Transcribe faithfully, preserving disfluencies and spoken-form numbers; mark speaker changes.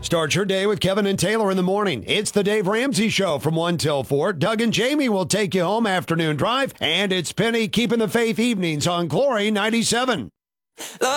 Speaker 1: Start your day with Kevin and Taylor in the morning. It's the Dave Ramsey Show from one till four. Doug and Jamie will take you home afternoon drive. And it's Penny keeping the faith evenings on Glory ninety-seven.